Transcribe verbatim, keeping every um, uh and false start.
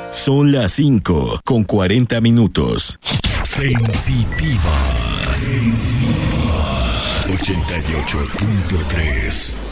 Son las cinco con cuarenta minutos. Sensitiva. ochenta y ocho punto tres.